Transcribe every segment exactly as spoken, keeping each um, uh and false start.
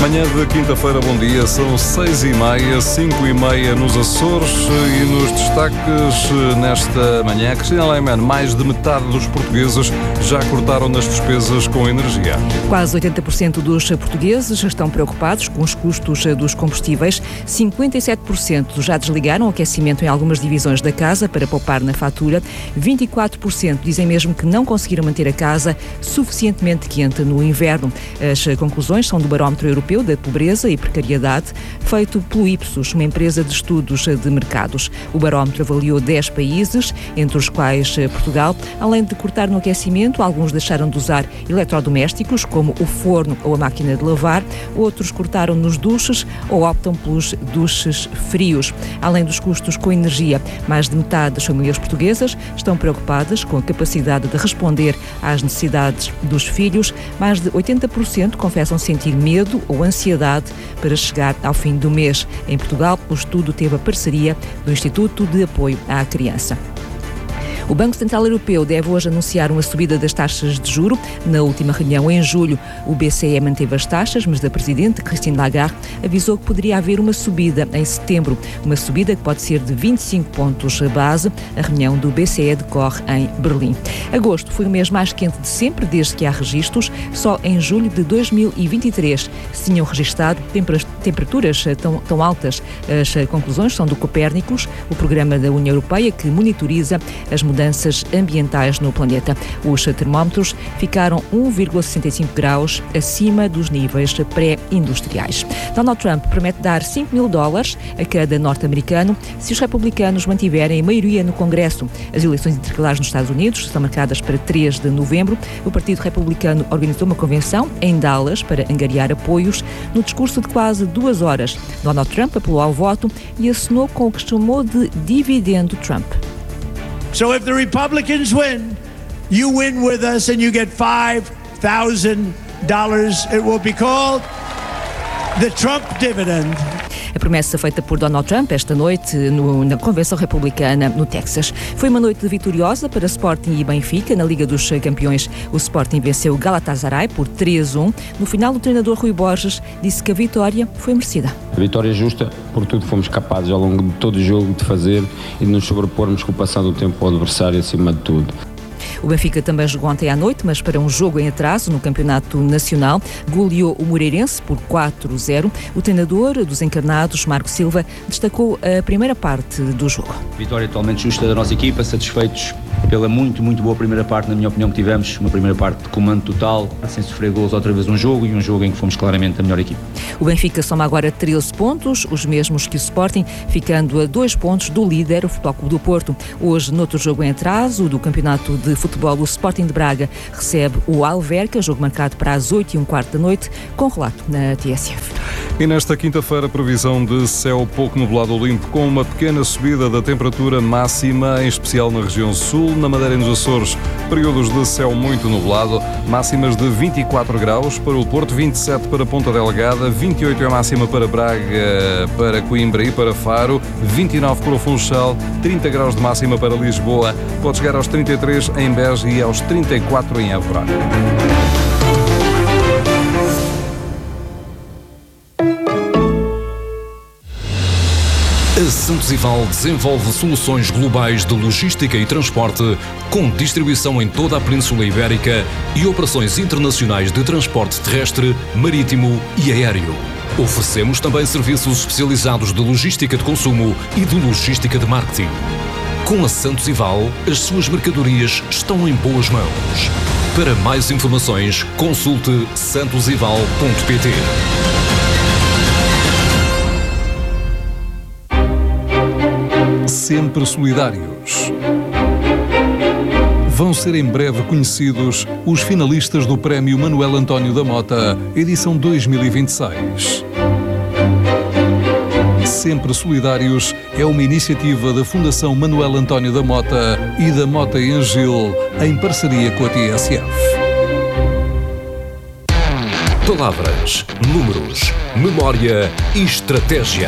Manhã de quinta-feira, bom dia, são seis e meia, cinco e meia nos Açores e nos destaques nesta manhã. Cristina Lehmann, mais de metade dos portugueses já cortaram nas despesas com energia. Quase oitenta por cento dos portugueses estão preocupados com os custos dos combustíveis. cinquenta e sete por cento já desligaram o aquecimento em algumas divisões da casa para poupar na fatura. vinte e quatro por cento dizem mesmo que não conseguiram manter a casa suficientemente quente no inverno. As conclusões são do Barómetro Europeu da Pobreza e Precariedade, feito pelo Ipsos, uma empresa de estudos de mercados. O barómetro avaliou dez países, entre os quais Portugal. Além de cortar no aquecimento, alguns deixaram de usar eletrodomésticos, como o forno ou a máquina de lavar. Outros cortaram nos duches ou optam pelos duches frios. Além dos custos com energia, mais de metade das famílias portuguesas estão preocupadas com a capacidade de responder às necessidades dos filhos. Mais de oitenta por cento confessam sentir medo ou ansiedade para chegar ao fim do mês. Em Portugal, o estudo teve a parceria do Instituto de Apoio à Criança. O Banco Central Europeu deve hoje anunciar uma subida das taxas de juro. Na última reunião, em julho, o B C E manteve as taxas, mas a Presidente, Christine Lagarde, avisou que poderia haver uma subida em setembro. Uma subida que pode ser de vinte e cinco pontos base. A reunião do B C E decorre em Berlim. Agosto foi o mês mais quente de sempre, desde que há registros. Só em julho de dois mil e vinte e três se tinham registado temperaturas tão, tão altas. As conclusões são do Copérnicos, o programa da União Europeia que monitoriza as mudanças ambientais no planeta. Os termómetros ficaram um vírgula sessenta e cinco graus acima dos níveis pré-industriais. Donald Trump promete dar cinco mil dólares a cada norte-americano se os republicanos mantiverem a maioria no Congresso. As eleições intercalares nos Estados Unidos estão marcadas para três de novembro. O Partido Republicano organizou uma convenção em Dallas para angariar apoios. No discurso de quase duas horas, Donald Trump apelou ao voto e assinou com o que chamou de dividendo Trump. So if the Republicans win, you win with us and you get five thousand dollars. It will be called the Trump dividend. A promessa feita por Donald Trump esta noite no, na Convenção Republicana no Texas. Foi uma noite vitoriosa para Sporting e Benfica. Na Liga dos Campeões, o Sporting venceu o Galatasaray por três a um. No final, o treinador Rui Borges disse que a vitória foi merecida. A vitória justa, por tudo fomos capazes ao longo de todo o jogo de fazer e de nos sobrepormos com o passar do tempo ao adversário acima de tudo. O Benfica também jogou ontem à noite, mas para um jogo em atraso no Campeonato Nacional. Goleou o Moreirense por quatro a zero. O treinador dos encarnados, Marco Silva, destacou a primeira parte do jogo. Vitória totalmente justa da nossa equipa, satisfeitos pela muito, muito boa primeira parte, na minha opinião, que tivemos. Uma primeira parte de comando total, sem sofrer golos, outra vez um jogo e um jogo em que fomos claramente a melhor equipa. O Benfica soma agora treze pontos, os mesmos que o Sporting, ficando a dois pontos do líder, o Futebol Clube do Porto. Hoje, noutro jogo em atraso do Campeonato de Futebol, o Sporting de Braga recebe o Alverca, jogo marcado para as oito e um quarto da noite, com relato na T S F. E nesta quinta-feira, previsão de céu pouco nublado ou limpo, com uma pequena subida da temperatura máxima, em especial na região sul. Na Madeira e nos Açores, períodos de céu muito nublado, máximas de vinte e quatro graus para o Porto, vinte e sete para Ponta Delgada, vinte e oito é a máxima para Braga, para Coimbra e para Faro, vinte e nove para o Funchal, trinta graus de máxima para Lisboa, pode chegar aos trinta e três em Beja e aos trinta e quatro em Évora. A Santos Ival desenvolve soluções globais de logística e transporte, com distribuição em toda a Península Ibérica e operações internacionais de transporte terrestre, marítimo e aéreo. Oferecemos também serviços especializados de logística de consumo e de logística de marketing. Com a Santos Ival, as suas mercadorias estão em boas mãos. Para mais informações, consulte santos ival ponto pt. Sempre solidários. Vão ser em breve conhecidos os finalistas do Prémio Manuel António da Mota, edição dois mil e vinte e seis. Sempre Solidários é uma iniciativa da Fundação Manuel António da Mota e da Mota e Angil, em parceria com a T S F. Palavras, números, memória e estratégia.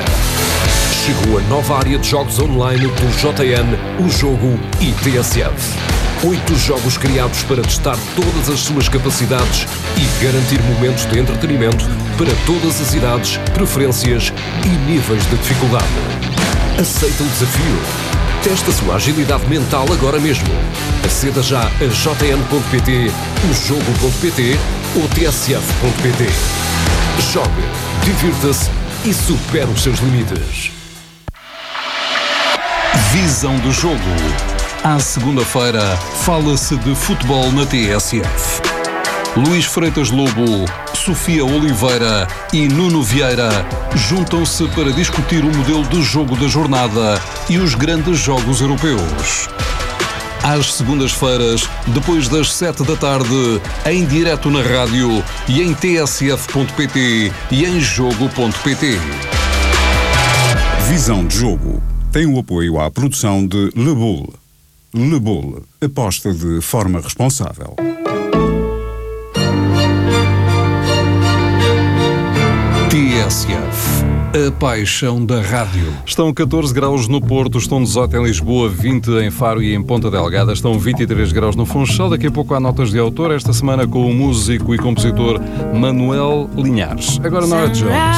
Chegou a nova área de jogos online do J N, o Jogo e T S F. Oito jogos criados para testar todas as suas capacidades e garantir momentos de entretenimento para todas as idades, preferências e níveis de dificuldade. Aceita o desafio. Testa a sua agilidade mental agora mesmo. Aceda já a j n ponto p t, o jogo ponto p t ou t s f ponto p t. Jogue, divirta-se e supere os seus limites. Visão do jogo. À segunda-feira, fala-se de futebol na T S F. Luís Freitas Lobo, Sofia Oliveira e Nuno Vieira juntam-se para discutir o modelo de jogo da jornada e os grandes jogos europeus. Às segundas-feiras, depois das sete da tarde, em direto na rádio e em t s f ponto p t e em jogo ponto p t. Visão de jogo tem o apoio à produção de Le Boule. Le Boule, aposta de forma responsável. T S F, a paixão da rádio. Estão catorze graus no Porto, estão dezoito em Lisboa, vinte em Faro e em Ponta Delgada, estão vinte e três graus no Funchal. Daqui a pouco há notas de autor, esta semana com o músico e compositor Manuel Linhares. Agora na hora de jogos.